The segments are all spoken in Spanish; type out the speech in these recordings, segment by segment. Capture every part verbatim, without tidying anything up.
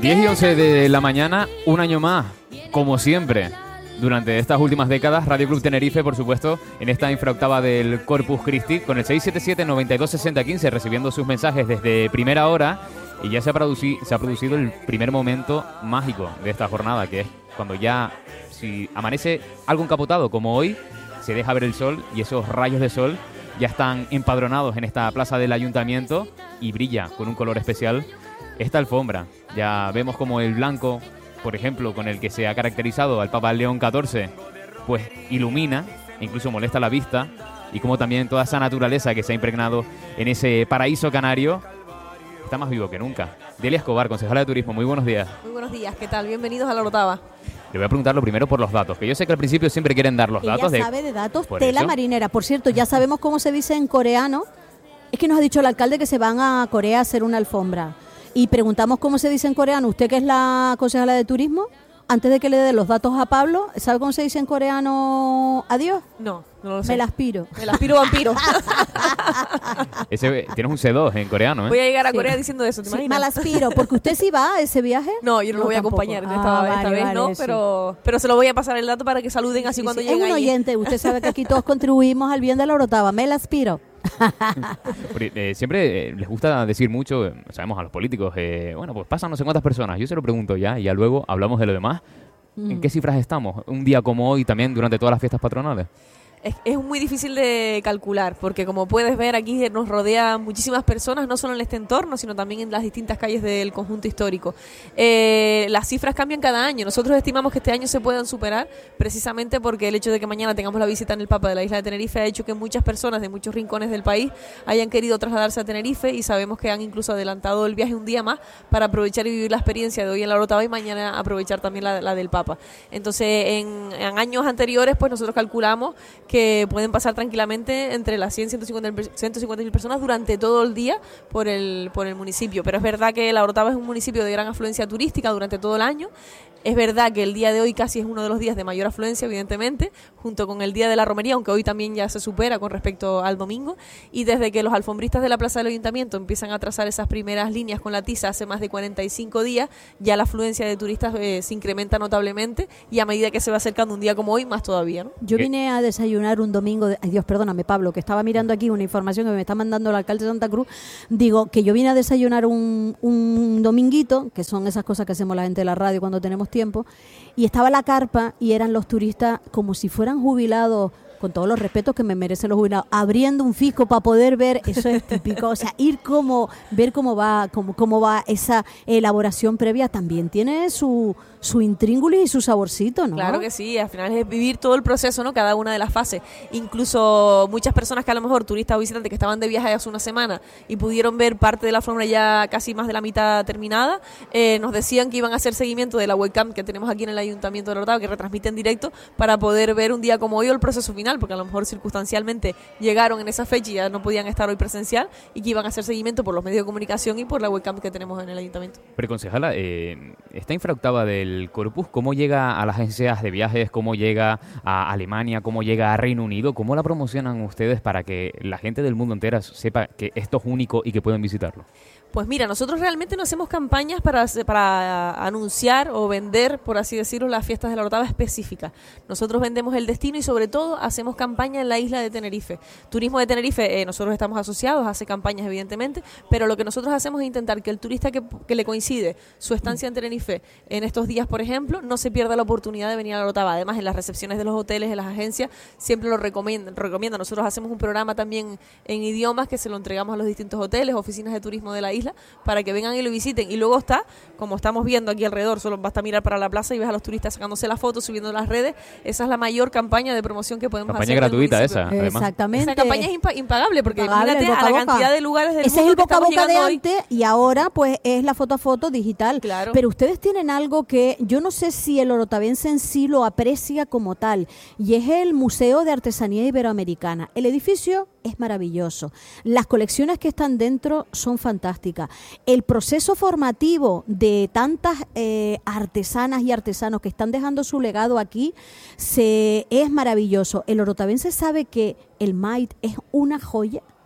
diez y once de la mañana, un año más, como siempre. Durante estas últimas décadas, Radio Club Tenerife, por supuesto, en esta infraoctava del Corpus Christi, con el seis siete siete, noventa y dos, sesenta, quince, recibiendo sus mensajes desde primera hora, y ya se ha, produci- se ha producido el primer momento mágico de esta jornada, que es cuando ya, si amanece algo encapotado, como hoy, se deja ver el sol, y esos rayos de sol ya están empadronados en esta plaza del ayuntamiento, y brilla con un color especial esta alfombra. Ya vemos como el blanco, por ejemplo, con el que se ha caracterizado al Papa León catorce, pues ilumina, incluso molesta la vista, y como también toda esa naturaleza que se ha impregnado en ese paraíso canario está más vivo que nunca. Delia Escobar, concejala de Turismo, muy buenos días. Muy buenos días, ¿qué tal? Bienvenidos a La Orotava. Le voy a preguntar lo primero por los datos, que yo sé que al principio siempre quieren dar los Ella datos. Ella sabe de datos, por tela eso. marinera. Por cierto, ya sabemos cómo se dice en coreano. Es que nos ha dicho el alcalde que se van a Corea a hacer una alfombra. Y preguntamos cómo se dice en coreano. Usted, que es la concejala de Turismo, antes de que le dé los datos a Pablo, ¿sabe cómo se dice en coreano adiós? No, no lo sé. Me la aspiro. Me la aspiro vampiro. Ese, tienes un C dos en coreano, ¿eh? Voy a llegar a Sí. Corea diciendo eso, ¿te Sí, imaginas? me la aspiro, porque usted sí va a ese viaje. No, yo no, lo voy tampoco. a acompañar esta, Ah, esta vale, vez, vale, no, sí. pero, pero se lo voy a pasar el dato para que saluden así Sí, cuando sí, lleguen es un allí. oyente, usted sabe que aquí todos contribuimos al bien de la Orotava. Me la aspiro. Porque, eh, siempre eh, les gusta decir mucho, eh, sabemos a los políticos, eh, bueno, pues pasan no sé cuántas personas. Yo se lo pregunto ya y ya luego hablamos de lo demás. ¿En qué cifras estamos? Un día como hoy, también durante todas las fiestas patronales. Es, es muy difícil de calcular, porque como puedes ver, aquí nos rodean muchísimas personas, no solo en este entorno, sino también en las distintas calles del conjunto histórico. Eh, las cifras cambian cada año. Nosotros estimamos que este año se puedan superar, precisamente porque el hecho de que mañana tengamos la visita en el Papa de la isla de Tenerife ha hecho que muchas personas de muchos rincones del país hayan querido trasladarse a Tenerife, y sabemos que han incluso adelantado el viaje un día más para aprovechar y vivir la experiencia de hoy en la Orotava y mañana aprovechar también la, la del Papa. Entonces, en, en años anteriores, pues nosotros calculamos que que pueden pasar tranquilamente entre las cien y ciento cincuenta mil personas durante todo el día por el, por el municipio. Pero es verdad que La Orotava es un municipio de gran afluencia turística durante todo el año. Es verdad que el día de hoy casi es uno de los días de mayor afluencia, evidentemente, junto con el Día de la Romería, aunque hoy también ya se supera con respecto al domingo. Y desde que los alfombristas de la Plaza del Ayuntamiento empiezan a trazar esas primeras líneas con la tiza hace más de cuarenta y cinco días, ya la afluencia de turistas eh, se incrementa notablemente, y a medida que se va acercando un día como hoy, más todavía, ¿no? Yo vine a desayunar un domingo, de, ay Dios, perdóname Pablo, que estaba mirando aquí una información que me está mandando el alcalde de Santa Cruz. Digo que yo vine a desayunar un, un dominguito, que son esas cosas que hacemos la gente de la radio cuando tenemos tiempo, y estaba la carpa y eran los turistas como si fueran jubilados, con todos los respetos que me merecen los jubilados, abriendo un fisco para poder ver, eso es típico, o sea, ir como, ver cómo va, cómo, cómo va esa elaboración previa, también tiene su, su intríngulis y su saborcito, ¿no? Claro que sí, al final es vivir todo el proceso, ¿no? Cada una de las fases. Incluso muchas personas que a lo mejor, turistas o visitantes que estaban de viaje hace una semana y pudieron ver parte de la alfombra ya casi más de la mitad terminada, eh, nos decían que iban a hacer seguimiento de la webcam que tenemos aquí en el Ayuntamiento de La Orotava, que retransmite en directo, para poder ver un día como hoy el proceso final, porque a lo mejor circunstancialmente llegaron en esa fecha y ya no podían estar hoy presencial, y que iban a hacer seguimiento por los medios de comunicación y por la webcam que tenemos en el Ayuntamiento. Pero, concejala, eh, esta infraoctava del Corpus, ¿cómo llega a las agencias de viajes? ¿Cómo llega a Alemania? ¿Cómo llega a Reino Unido? ¿Cómo la promocionan ustedes para que la gente del mundo entero sepa que esto es único y que pueden visitarlo? Pues mira, nosotros realmente no hacemos campañas para, para anunciar o vender, por así decirlo, las fiestas de La Orotava específicas. Nosotros vendemos el destino y sobre todo hacemos campaña en la isla de Tenerife. Turismo de Tenerife, eh, nosotros estamos asociados, hace campañas evidentemente, pero lo que nosotros hacemos es intentar que el turista que, que le coincide su estancia en Tenerife en estos días, por ejemplo, no se pierda la oportunidad de venir a La Orotava. Además, en las recepciones de los hoteles, en las agencias, siempre lo recomiendan. recomiendan. Nosotros hacemos un programa también en idiomas que se lo entregamos a los distintos hoteles, oficinas de turismo de la isla, para que vengan y lo visiten. Y luego está, como estamos viendo aquí alrededor, solo basta mirar para la plaza y ves a los turistas sacándose las fotos, subiendo las redes. Esa es la mayor campaña de promoción que podemos Campaña hacer. gratuita esa, además. Exactamente. Esa campaña es impa- impagable, porque Impagable, imagínate el boca a la a boca. cantidad de lugares del Ese mundo es el que boca a estamos boca de llegando hoy. antes, y ahora pues es la foto a foto digital. Claro. Pero ustedes tienen algo que yo no sé si el orotavense en sí lo aprecia como tal, y es el Museo de Artesanía Iberoamericana. El edificio es maravilloso. Las colecciones que están dentro son fantásticas. El proceso formativo de tantas eh, artesanas y artesanos que están dejando su legado aquí se, es maravilloso. El orotavense sabe que el M A I T es una joya.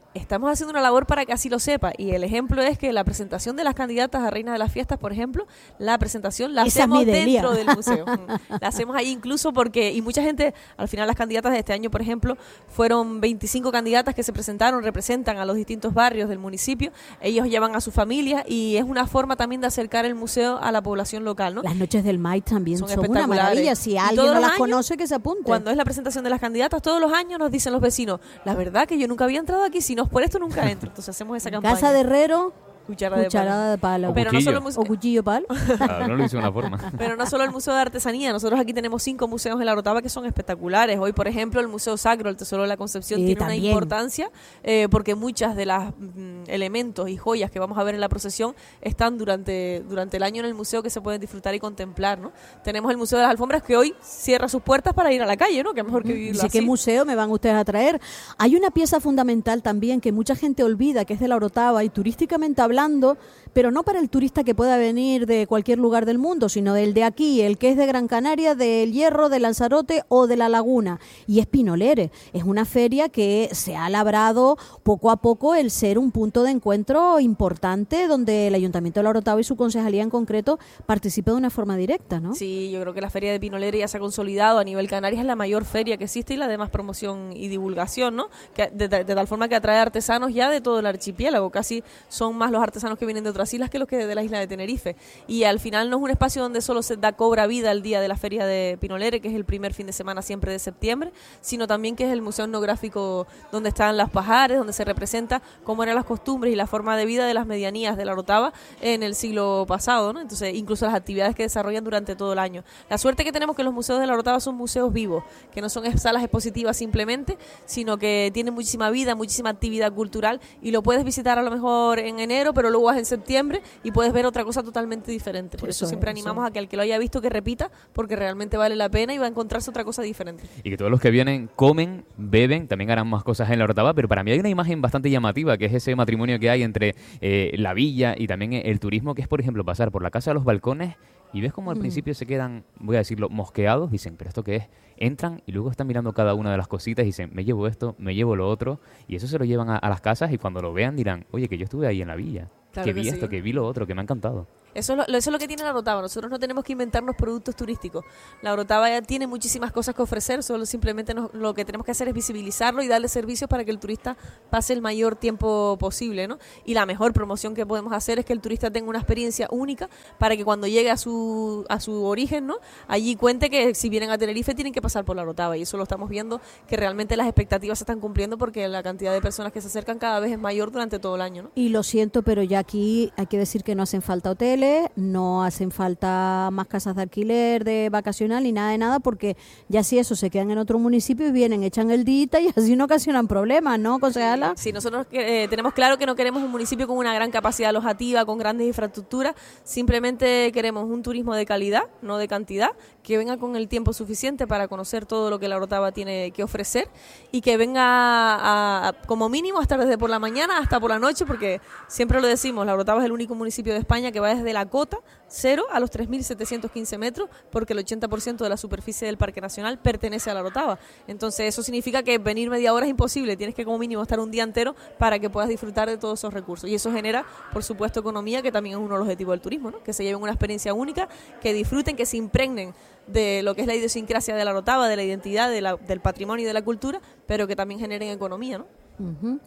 estamos haciendo una labor para que así lo sepa, y el ejemplo es que la presentación de las candidatas a Reina de las Fiestas, por ejemplo, la presentación la Esa hacemos es mi delía. dentro del museo. La hacemos ahí incluso porque, y mucha gente, al final las candidatas de este año, por ejemplo, fueron veinticinco candidatas que se presentaron, representan a los distintos barrios del municipio, ellos llevan a su familia y es una forma también de acercar el museo a la población local, ¿no? Las noches del Maíz también Son son, una espectaculares. maravilla. Si Y alguien todos no los las años, conoce, que se apunte. Cuando es la presentación de las candidatas, todos los años nos dicen los vecinos, la verdad que yo nunca había entrado aquí, si no es por esto nunca entro. Entonces hacemos esa campaña. Casa de Herrero, Cuchara cucharada de palo. O Pero no cuchillo. solo el museo, O cuchillo palo. Claro, no lo hice de una forma. pero no solo el Museo de Artesanía, nosotros aquí tenemos cinco museos en La Orotava que son espectaculares. Hoy, por ejemplo, el Museo Sacro, el Tesoro de la Concepción, Sí, tiene también. una importancia eh, porque muchas de las mm, elementos y joyas que vamos a ver en la procesión están durante, durante el año en el museo que se pueden disfrutar y contemplar, ¿no? Tenemos el Museo de las Alfombras que hoy cierra sus puertas para ir a la calle, ¿no? Que mejor que vivirlo Dice, así. ¿qué museo me van ustedes a traer? Hay una pieza fundamental también que mucha gente olvida, que es de La Orotava, y turísticamente hablando, pero no para el turista que pueda venir de cualquier lugar del mundo, sino del de aquí, el que es de Gran Canaria, del Hierro, de Lanzarote o de La Laguna. Y es Pinolere. Es una feria que se ha labrado poco a poco el ser un punto de encuentro importante donde el Ayuntamiento de La Orotava y su concejalía en concreto participa de una forma directa, ¿no? Sí, yo creo que la Feria de Pinolere ya se ha consolidado a nivel Canarias, es la mayor feria que existe y la de más promoción y divulgación, ¿no? Que de, de- de tal forma que atrae artesanos ya de todo el archipiélago, casi son más los artesanos que vienen de otras islas que los que de la isla de Tenerife. Y al final no es un espacio donde solo se da cobra vida el día de la Feria de Pinolere, que es el primer fin de semana siempre de septiembre, sino también que es el museo etnográfico donde están las pajares, donde se representa cómo eran las costumbres y la forma de vida de las medianías de La Orotava en el siglo pasado, ¿no? Entonces, incluso las actividades que desarrollan durante todo el año. La suerte que tenemos que los museos de La Orotava son museos vivos, que no son salas expositivas simplemente, sino que tienen muchísima vida, muchísima actividad cultural y lo puedes visitar a lo mejor en enero, pero luego vas en septiembre y puedes ver otra cosa totalmente diferente. Por eso, Eso es, siempre eso animamos a que el que lo haya visto que repita, porque realmente vale la pena y va a encontrarse otra cosa diferente. Y que todos los que vienen comen, beben, también harán más cosas en La Orotava, pero para mí hay una imagen bastante llamativa, que es ese matrimonio que hay entre eh, la villa y también el turismo, que es, por ejemplo, pasar por la Casa de los Balcones y ves como al Mm. principio se quedan, voy a decirlo, mosqueados, dicen, ¿pero esto qué es? Entran y luego están mirando cada una de las cositas y dicen, me llevo esto, me llevo lo otro, y eso se lo llevan a, a las casas y cuando lo vean dirán, oye, que yo estuve ahí en la villa, Claro que que vi sí. esto, que vi lo otro, que me ha encantado. Eso es, lo, eso es lo que tiene La Orotava. Nosotros no tenemos que inventarnos productos turísticos. La Orotava ya tiene muchísimas cosas que ofrecer, solo simplemente nos- lo que tenemos que hacer es visibilizarlo y darle servicios para que el turista pase el mayor tiempo posible, ¿no? Y la mejor promoción que podemos hacer es que el turista tenga una experiencia única para que cuando llegue a su, a su origen, ¿no? Allí cuente que si vienen a Tenerife tienen que pasar por La Orotava, y eso lo estamos viendo, que realmente las expectativas se están cumpliendo porque la cantidad de personas que se acercan cada vez es mayor durante todo el año, ¿no? Y lo siento, pero ya aquí hay que decir que no hacen falta hoteles, no hacen falta más casas de alquiler, de vacacional, ni nada de nada, porque ya si eso se quedan en otro municipio y vienen, echan el día y así no ocasionan problemas, ¿no, concejala? Sí, nosotros eh, tenemos claro que no queremos un municipio con una gran capacidad alojativa, con grandes infraestructuras, simplemente queremos un turismo de calidad, no de cantidad, que venga con el tiempo suficiente para conocer todo lo que La Orotava tiene que ofrecer y que venga a, a- como mínimo hasta desde por la mañana hasta por la noche, porque siempre lo decimos, La Orotava es el único municipio de España que va desde la cota cero a los tres mil setecientos quince metros, porque el ochenta por ciento de la superficie del Parque Nacional pertenece a La Orotava. Entonces eso significa que venir media hora es imposible, tienes que como mínimo estar un día entero para que puedas disfrutar de todos esos recursos. Y eso genera, por supuesto, economía, que también es uno de los objetivos del turismo, ¿no? Que se lleven una experiencia única, que disfruten, que se impregnen de lo que es la idiosincrasia de La Orotava, de la identidad, de la- del patrimonio y de la cultura, pero que también generen economía, ¿no? Ujú.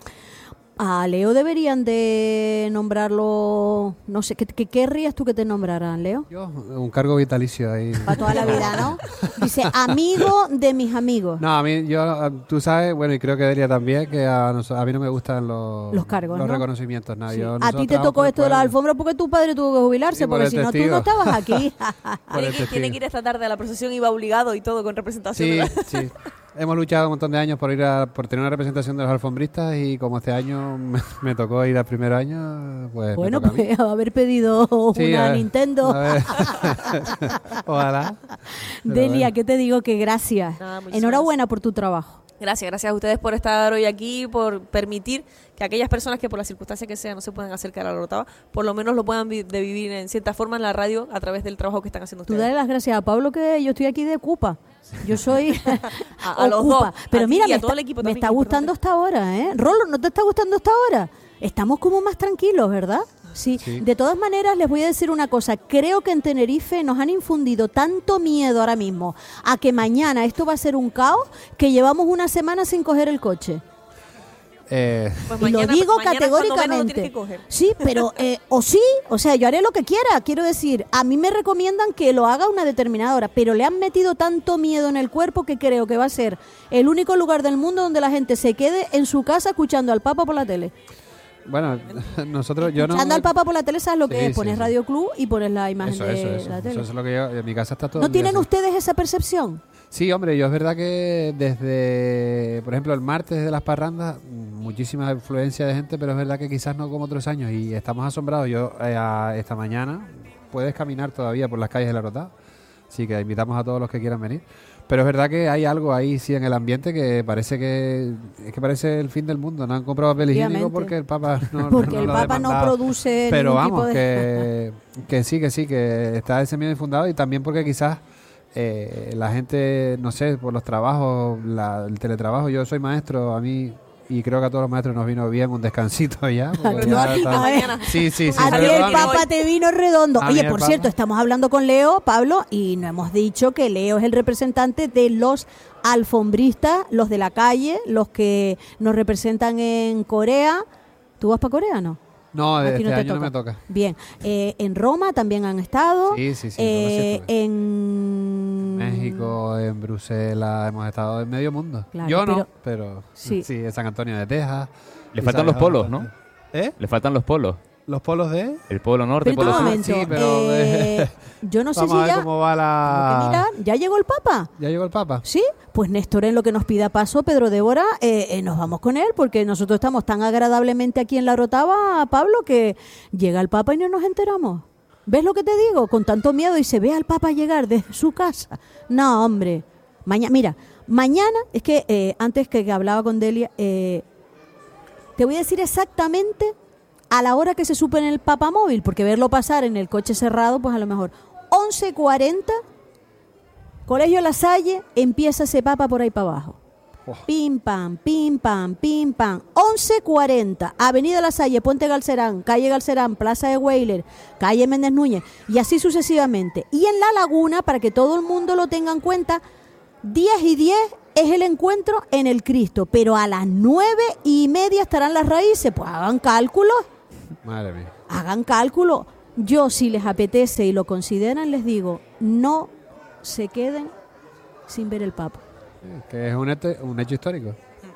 A Leo deberían de nombrarlo, no sé, ¿qué, qué querrías tú que te nombraran, Leo? Yo, un cargo vitalicio ahí. Para toda la vida, ¿no? Dice, amigo de mis amigos. No, a mí, yo, tú sabes, bueno, y creo que debería también, que a, nos- a mí no me gustan los, Los cargos, los ¿no? reconocimientos. Nada. Sí. Yo- A nosotros ti te trabajamos tocó por el esto de la pueblo. alfombra porque tu padre tuvo que jubilarse, Sí, por porque el si no tú testigo. no estabas aquí. Por Tiene el que, testigo. tiene que ir esta tarde a la procesión y va obligado y todo con representación. Sí, de la- sí. Hemos luchado un montón de años por ir a, por tener una representación de los alfombristas y como este año me, me tocó ir al primer año, pues Bueno, me toca a mí. pues haber pedido Sí, una a ver, Nintendo. a ver. Ojalá. Pero Delia, bueno. ¿qué te digo? Que gracias. Nada, muchísimas Enhorabuena por tu trabajo. Gracias, gracias a ustedes por estar hoy aquí, por permitir que aquellas personas que por las circunstancias que sean no se puedan acercar a la Orotava, por lo menos lo puedan vi- de vivir en cierta forma en la radio a través del trabajo que están haciendo Tú ustedes. dale las gracias a Pablo que yo estoy aquí de Cupa. Yo soy A- a los Ocupa. dos, Pero a ti mira, y me a todo está, el equipo me también, está que es gustando importante. esta hora, ¿eh? Rolo, ¿no te está gustando esta hora? Estamos como más tranquilos, ¿verdad? Sí. Sí. De todas maneras, les voy a decir una cosa. Creo que en Tenerife nos han infundido tanto miedo ahora mismo a que mañana esto va a ser un caos que llevamos una semana sin coger el coche. Eh, Pues Y lo mañana- digo mañana cuando menos lo categóricamente. tienes que coger. Sí, pero eh, o sí, o sea, yo haré lo que quiera. Quiero decir, a mí me recomiendan que lo haga a una determinada hora, pero le han metido tanto miedo en el cuerpo que creo que va a ser el único lugar del mundo donde la gente se quede en su casa escuchando al Papa por la tele. bueno, nosotros, yo no... Escuchando al Papa por la tele, ¿sabes lo que Sí, es? Pones sí, sí. Radio Club y pones la imagen Eso, de eso, eso. la Eso tele. es lo que yo... En mi casa está todo ¿No el día tienen así. ustedes esa percepción? Sí, hombre, yo es verdad que desde, por ejemplo, el martes de las parrandas, muchísima afluencia de gente, pero es verdad que quizás no como otros años y estamos asombrados. Yo eh, a- esta mañana puedes caminar todavía por las calles de la Orotava, así que invitamos a todos los que quieran venir. Pero es verdad que hay algo ahí, sí, en el ambiente que parece que es que parece el fin del mundo. No han comprado papel higiénico Obviamente. porque el Papa no, Porque no el lo ha Papa no demandado. produce Pero ningún vamos, tipo de... que, que sí, que sí, que está ese miedo infundado y también porque quizás eh, la gente, no sé, por los trabajos, la- el teletrabajo, yo soy maestro, a mí, y creo que a todos los maestros nos vino bien un descansito ya. porque No, ya no, está- eh. Sí, sí, sí. A se ti el redondo. Papa te vino redondo. A mí Oye, el por Papa. cierto, estamos hablando con Leo, Pablo, y no hemos dicho que Leo es el representante de los alfombristas, los de la calle, los que nos representan en Corea. ¿Tú vas para Corea, no? No, A de ti este no te año no me toca. Bien. Eh, en Roma también han estado. Sí, sí, sí, Eh, Roma sí estuve. en México, en Bruselas, hemos estado en medio mundo. Claro, Yo no, pero- pero Sí. sí, en San Antonio de Texas. Le Y faltan los sabes, polos, ah, ¿no? ¿Eh? Le faltan los polos. ¿Los polos de...? El polo norte, Pero polo un sur. momento, Sí, pero, eh, yo no sé Vamos si a ver ya... cómo va tengo que la... mirar, ¿ya llegó el Papa? ¿Ya llegó el Papa? Sí, pues Néstor, en lo que nos pida paso, Pedro Débora, eh, eh, nos vamos con él, porque nosotros estamos tan agradablemente aquí en la Orotava, Pablo, que llega el Papa y no nos enteramos. ¿Ves lo que te digo? Con tanto miedo y se ve al Papa llegar desde su casa. No, hombre. Mañana, mira, mañana, es que eh, antes que, que hablaba con Delia, eh, te voy a decir exactamente a la hora que se supe en el Papa móvil, porque verlo pasar en el coche cerrado, pues a lo mejor once cuarenta, Colegio La Salle, empieza ese Papa por ahí para abajo. Oh. Pim, pam, pim, pam, pim, pam. once cuarenta, Avenida La Salle, Puente Galcerán, Calle Galcerán, Plaza de Weiler, Calle Méndez Núñez, y así sucesivamente. Y en La Laguna, para que todo el mundo lo tenga en cuenta, diez y diez es el encuentro en el Cristo, pero a las nueve y media estarán las raíces. Pues hagan cálculos, Madre mía. hagan cálculo. Yo, si les apetece y lo consideran, les digo, no se queden sin ver el Papa. Que es un hecho, un hecho histórico.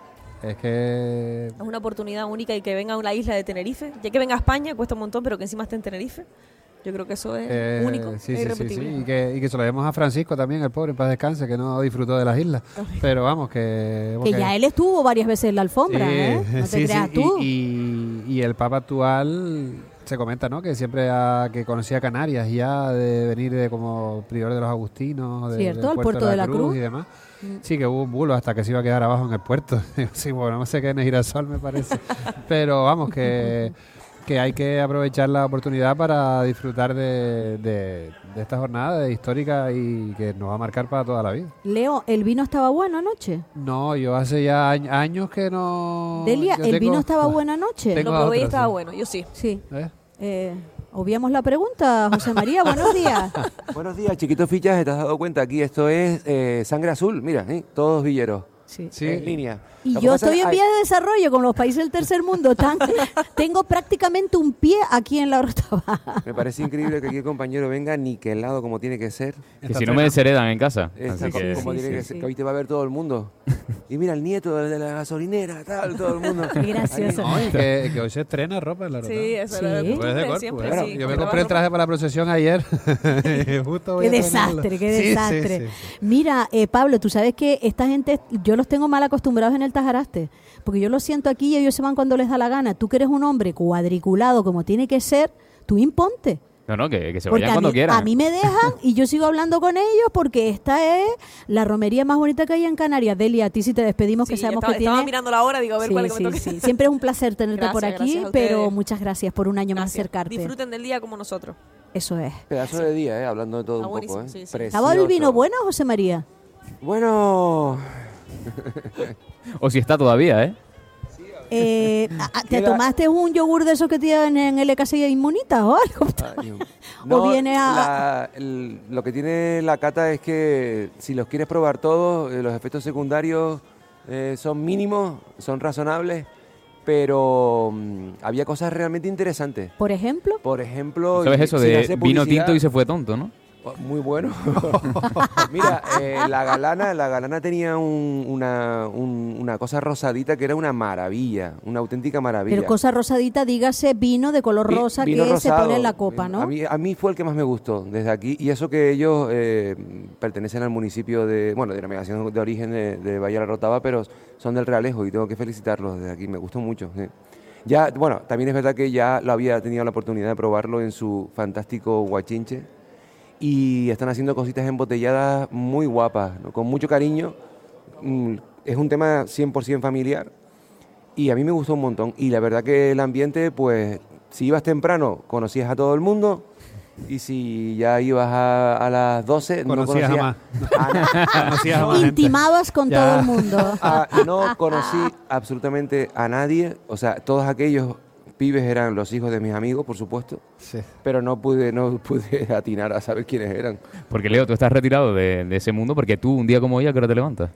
Es que... Es una oportunidad única y que venga a una isla de Tenerife. Ya que venga a España, cuesta un montón, pero que encima esté en Tenerife. Yo creo que eso es eh, único, sí, es sí, sí, sí. irrepetible. Y, que, y que se lo demos a Francisco también, el pobre, en paz descanse, que no disfrutó de las islas. Pero vamos, que... Que ya él estuvo varias veces en la alfombra, Sí, ¿eh? No te sí, sí, creas y- tú. Y, y el Papa actual se comenta, ¿no? Que siempre ha- que conocía Canarias ya de venir de como prior de los agustinos, de, Cierto, del el puerto de la Cruz. y demás. Sí, que hubo un bulo hasta que se iba a quedar abajo en el puerto. Sí, bueno, no sé qué en el girasol me parece. Pero vamos, que, que hay que aprovechar la oportunidad para disfrutar de, de, de esta jornada histórica y que nos va a marcar para toda la vida. Leo, ¿el vino estaba bueno anoche? No, yo hace ya añ- años que no... Delia, yo ¿el tengo- vino estaba bueno anoche? Tengo Lo probé y otra, estaba sí. bueno, yo sí. Sí. ¿Eh? Eh, obviamos la pregunta, José María, buenos días. Buenos días, chiquitos fichas, ¿te has dado cuenta? Aquí esto es eh, sangre azul, mira, ¿eh? Todos villeros, Sí. Sí. en línea. Y Lo que yo pasa estoy es en que vías de desarrollo con los países del tercer mundo. Tan, tengo prácticamente un pie aquí en la Orotava. hay- Me parece increíble que aquí el compañero venga niquelado como tiene que ser. Que si no me desheredan en casa. Está Así co- que... como Sí, tiene sí, que sí. ser, que hoy te va a ver todo el mundo. Y mira, el nieto de la gasolinera, tal, todo el mundo. Qué gracioso. No, y que, que hoy se estrena ropa en la Sí, Orotava. eso Sí. era Pues el Pues de cumple, cuerpo, siempre, ¿eh? Bueno, sí. Yo me Compraba compré el ropa. traje para la procesión ayer. Justo voy Qué a estrenarlo. desastre, qué Sí, sí, desastre. sí, sí. Mira, eh, Pablo, tú sabes que esta gente, yo los tengo mal acostumbrados en el Tajaraste, porque yo los siento aquí y ellos se van cuando les da la gana. Tú que eres un hombre cuadriculado como tiene que ser, tú imponte. No, no, que, que se Porque vayan a cuando mí, quieran. a mí me dejan y yo sigo hablando con ellos porque esta es la romería más bonita que hay en Canarias. Delia, a ti sí te despedimos, Sí, que sabemos estaba, que tiene... estaba mirando la hora, digo, a ver Sí, cuál es que sí, me toca. sí. Siempre es un placer tenerte Gracias, por aquí, gracias a ustedes. pero muchas gracias por un año más Gracias. acercarte. Disfruten del día como nosotros. Eso es. Pedazo de día, ¿eh? Hablando de todo Está un buenísimo, poco, ¿eh? sí, sí. ¿Estaba el vino Precioso. bueno, José María? Bueno, O si está todavía, ¿eh? Eh, a- a- ¿Te Queda- tomaste un yogur de esos que tienen L K C inmunitas o algo? ay, Dios. O viene a- la- el- lo que tiene la cata es que si los quieres probar todos, eh, los efectos secundarios eh, son mínimos, son razonables, pero mm, había cosas realmente interesantes. Por ejemplo, Por ejemplo, ¿Sabes y- eso sin de hacer vino publicidad- tinto y se fue tonto, no? Oh, muy bueno. Mira, eh, la galana, la galana tenía un- una, un- una cosa rosadita que era una maravilla, una auténtica maravilla. pero cosa rosadita, dígase vino de color Vi- rosa vino que se rosado. pone en la copa, ¿no? A mí, a mí fue el que más me gustó desde aquí. Y eso que ellos eh, pertenecen al municipio de, bueno, de denominación de origen de, de Valle de la Rotava, pero son del Realejo y tengo que felicitarlos desde aquí. Me gustó mucho. Sí. Ya, bueno, también es verdad que ya lo había tenido la oportunidad de probarlo en su fantástico guachinche. Y están haciendo cositas embotelladas muy guapas, ¿no? Con mucho cariño. Mm, Es un tema cien por ciento familiar y a mí me gustó un montón. Y la verdad que el ambiente, pues, si ibas temprano, conocías a todo el mundo. Y si ya ibas a, a las doce, Conocías no a conocías a, na- Conocías a más gente. Intimabas con Ya. todo el mundo. a- no conocí absolutamente a nadie. O sea, todos aquellos pibes eran los hijos de mis amigos, por supuesto. Sí. Pero no pude, no pude atinar a saber quiénes eran. Porque, Leo, tú estás retirado de, de ese mundo porque tú, un día como hoy, ¿a qué hora te levantas?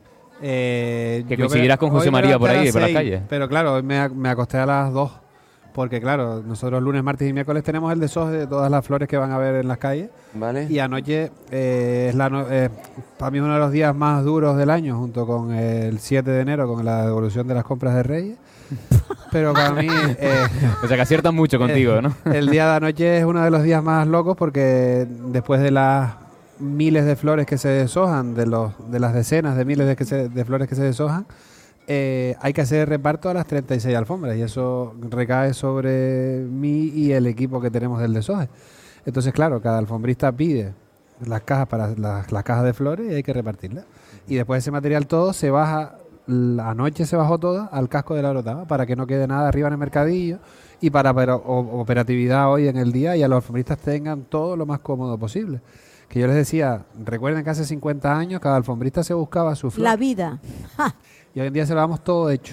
Eh, Que yo coincidirás me- con José hoy me María por levanté a ahí, las por las seis, calles. Pero claro, hoy me, ac- me acosté a las dos. Porque claro, nosotros lunes, martes y miércoles tenemos el deshoje de todas las flores que van a ver en las calles. ¿Vale? Y anoche eh, es la no- eh, para mí es uno de los días más duros del año, junto con el siete de enero, con la devolución de las compras de Reyes. Pero para mí eh, O sea, que aciertan mucho contigo, el, ¿no? el día de anoche es uno de los días más locos porque después de las miles de flores que se deshojan, de los de las decenas de miles de, que se- de flores que se deshojan, eh, hay que hacer reparto a las treinta y seis alfombras y eso recae sobre mí y el equipo que tenemos del deshoje. Entonces, claro, cada alfombrista pide las cajas para las, las cajas de flores y hay que repartirlas. Y después ese material todo se baja, la noche se bajó toda al casco de la Orotava para que no quede nada arriba en el mercadillo y para pero, o- operatividad hoy en el día y a los alfombristas tengan todo lo más cómodo posible. Que yo les decía, recuerden que hace cincuenta años cada alfombrista se buscaba su flor La vida. Ja. y hoy en día se lo damos todo hecho.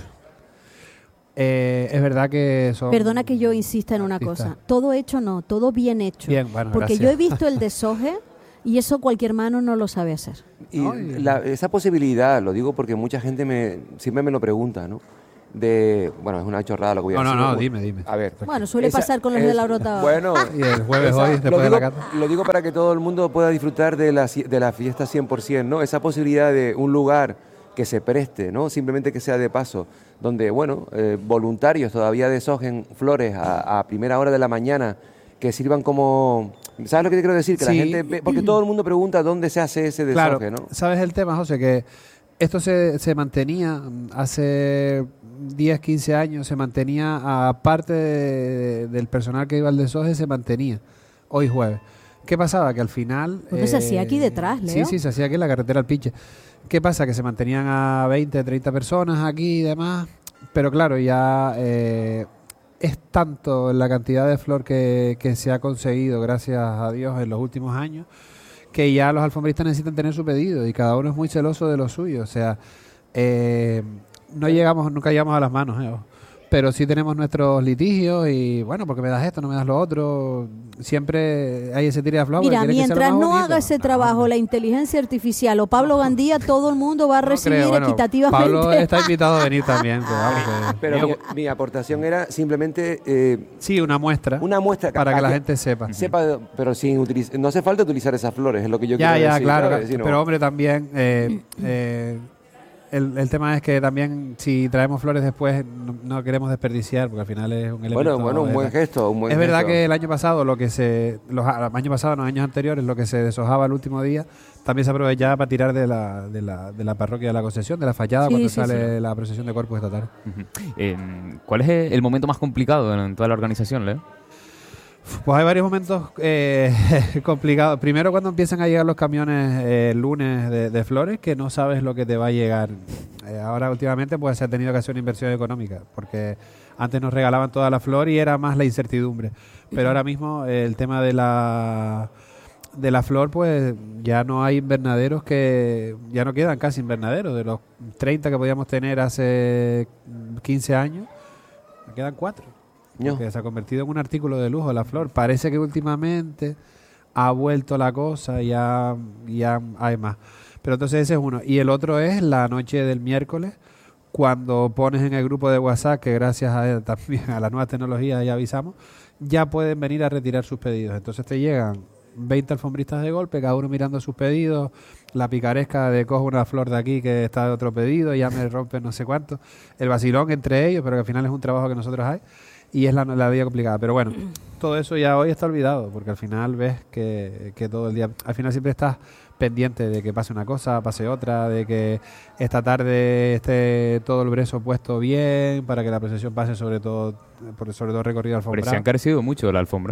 Eh, es verdad que son... Perdona que yo insista en una artistas. cosa. Todo hecho no, todo bien hecho. Bien, bueno, Porque gracias. yo he visto el deshoje y eso cualquier mano no lo sabe hacer. Y Ay. la- esa posibilidad, lo digo porque mucha gente me siempre me lo pregunta, ¿no? De, bueno, es una chorrada lo que voy a No, no, decir. no, ¿no? dime, dime. A ver. Bueno, suele esa- pasar con los es- de la Orotava. Bueno, Y el jueves esa- hoy, lo después de digo, la cata. lo digo para que todo el mundo pueda disfrutar de la, ci- de la fiesta cien por ciento, ¿no? Esa posibilidad de un lugar que se preste, ¿no? Simplemente que sea de paso, donde, bueno, eh, voluntarios todavía deshojen flores a, a primera hora de la mañana, que sirvan como... ¿Sabes lo que te quiero decir? Que la Sí. gente... ve- porque todo el mundo pregunta dónde se hace ese Claro, deshoje, ¿no? ¿sabes el tema, José? Que esto se, se mantenía mm, hace diez, quince años, se mantenía, aparte de- del personal que iba al deshoje, se mantenía hoy jueves. ¿Qué pasaba? Que al final... Pues se hacía aquí detrás, Sí, Leo. sí, se hacía aquí en la carretera al Piche. ¿Qué pasa? Que se mantenían a veinte, treinta personas aquí y demás, pero claro, ya eh, es tanto la cantidad de flor que, que se ha conseguido, gracias a Dios, en los últimos años, que ya los alfombristas necesitan tener su pedido y cada uno es muy celoso de lo suyo. O sea, eh, no llegamos, nunca llegamos a las manos, eh, ojo. Pero sí tenemos nuestros litigios y bueno, porque me das esto, no me das lo otro. Siempre hay ese tira de flor. Mira, porque quiere que sea lo mientras más no bonito. haga ese No, trabajo hombre. la inteligencia artificial o Pablo Gandía, todo el mundo va a No recibir creo, bueno, equitativamente. Pablo está invitado a venir también. que vamos, que- Pero mi, mi aportación era simplemente eh, sí, una muestra. una muestra para que la que gente sepa. sepa, pero sin utilizar, no hace falta utilizar esas flores, es lo que yo Ya, quiero ya, decir. claro. ¿sabes? Sino- Pero hombre, también eh, eh, el, el tema es que también si traemos flores después no, no queremos desperdiciar porque al final es un elemento. bueno, bueno, un de- buen gesto, un buen Es verdad gesto. que el año pasado, lo que se, los a- año pasado, no, años anteriores, lo que se deshojaba el último día, también se aprovechaba para tirar de la, de la, de la parroquia de la Concepción, de la fachada, Sí, cuando sí, sale la procesión de Corpus esta tarde. Ujú. Eh, ¿Cuál es el momento más complicado en toda la organización, Leo? Pues hay varios momentos eh, complicados. Primero, cuando empiezan a llegar los camiones eh, el lunes de, de flores, que no sabes lo que te va a llegar. Eh, ahora, últimamente, pues se ha tenido que hacer una inversión económica, porque antes nos regalaban toda la flor y era más la incertidumbre. Pero ahora mismo eh, el tema de la de la flor, pues ya no hay invernaderos, que ya no quedan casi invernaderos. De los treinta que podíamos tener hace quince años, quedan cuatro. No. Que se ha convertido en un artículo de lujo la flor. Parece que últimamente ha vuelto la cosa y ya, ya hay más. Pero entonces ese es uno. Y el otro es la noche del miércoles, cuando pones en el grupo de WhatsApp, que gracias a, también a la nueva tecnología ya avisamos, ya pueden venir a retirar sus pedidos. Entonces te llegan veinte alfombristas de golpe, cada uno mirando sus pedidos, la picaresca de cojo una flor de aquí que está de otro pedido, ya me rompen no sé cuánto, el vacilón entre ellos, pero que al final es un trabajo que nosotros hay. Y es la, la vida complicada. Pero bueno, todo eso ya hoy está olvidado, porque al final ves que, que todo el día... Al final siempre estás pendiente de que pase una cosa, pase otra, de que esta tarde esté todo el brezo puesto bien, para que la procesión pase sobre todo por sobre todo recorrido alfombrado. Pero se ha encarecido mucho la alfombra.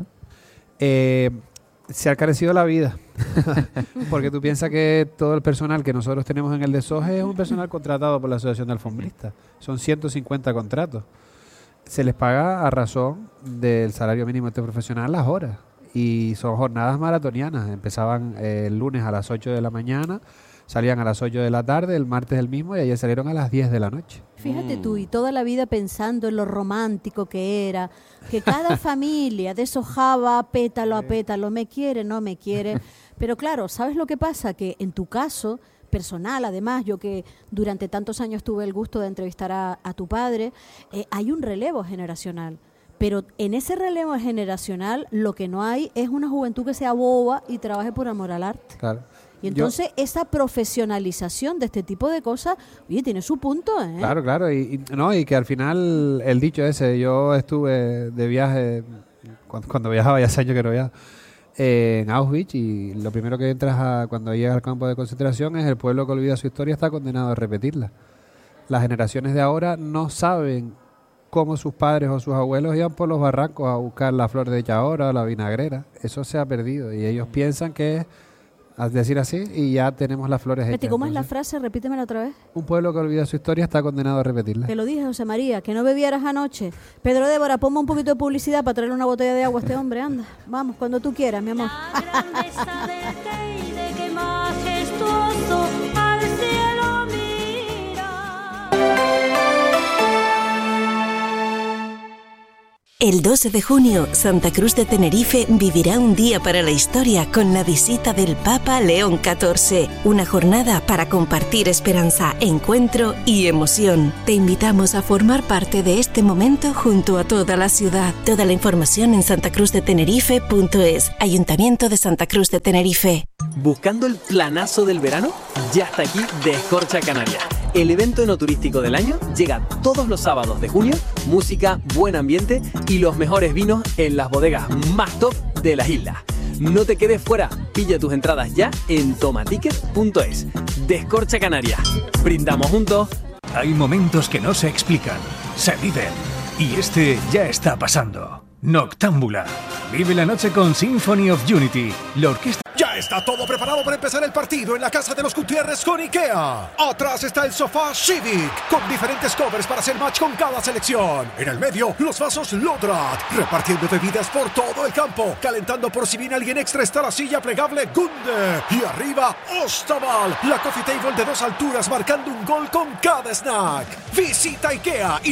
Eh, se ha encarecido la vida. Porque tú piensas que todo el personal que nosotros tenemos en el deshoje es un personal contratado por la Asociación de Alfombristas. Son ciento cincuenta contratos. Se les paga a razón del salario mínimo interprofesional las horas. Y son jornadas maratonianas. Empezaban eh, el lunes a las ocho de la mañana, salían a las ocho de la tarde, el martes el mismo, y ayer salieron a las diez de la noche. Fíjate tú, y toda la vida pensando en lo romántico que era, que cada familia deshojaba pétalo a pétalo, me quiere, no me quiere. Pero claro, ¿sabes lo que pasa? Que en tu caso personal, además, yo que durante tantos años tuve el gusto de entrevistar a, a tu padre, eh, hay un relevo generacional. Pero en ese relevo generacional lo que no hay es una juventud que sea boba y trabaje por amor al arte. Claro. Y entonces yo, esa profesionalización de este tipo de cosas, oye, tiene su punto, ¿eh? Claro, claro. Y, y, no, y que al final el dicho ese, yo estuve de viaje, cuando, cuando viajaba, ya hace años que no viajaba, eh, en Auschwitz, y lo primero que entras a, cuando llegas al campo de concentración es el pueblo que olvida su historia está condenado a repetirla. Las generaciones de ahora no saben cómo sus padres o sus abuelos iban por los barrancos a buscar la flor de Chahora o la vinagrera. Eso se ha perdido y ellos piensan que es a decir así y ya tenemos las flores hechas. ¿Cómo es la Entonces, frase? Repítemela otra vez. un pueblo que olvida su historia está condenado a repetirla. Te lo dije, José María, que no bebieras anoche. Pedro Débora, ponme un poquito de publicidad para traerle una botella de agua a este hombre, anda. Vamos, cuando tú quieras, mi amor. La grandeza del Teide, que majestuoso al cielo mira. El doce de junio, Santa Cruz de Tenerife vivirá un día para la historia con la visita del Papa León catorce. Una jornada para compartir esperanza, encuentro y emoción. Te invitamos a formar parte de este momento junto a toda la ciudad. Toda la información en santacruz de tenerife punto es. Ayuntamiento de Santa Cruz de Tenerife. ¿Buscando el planazo del verano? Ya está aquí Descorcha Canarias. El evento enoturístico del año llega todos los sábados de junio, música, buen ambiente y los mejores vinos en las bodegas más top de las islas. No te quedes fuera, pilla tus entradas ya en tomaticket punto es. Descorcha Canarias, brindamos juntos. Hay momentos que no se explican, se viven. Y este ya está pasando. Noctámbula. Vive la noche con Symphony of Unity, la orquesta. Ya está todo preparado para empezar el partido en la casa de los Gutiérrez con IKEA. Atrás está el sofá Civic, con diferentes covers para hacer match con cada selección. En el medio, los vasos Lodrat, repartiendo bebidas por todo el campo. Calentando por si viene alguien extra está la silla plegable Gunde. Y arriba, Ostaval, la coffee table de dos alturas marcando un gol con cada snack. Visita IKEA y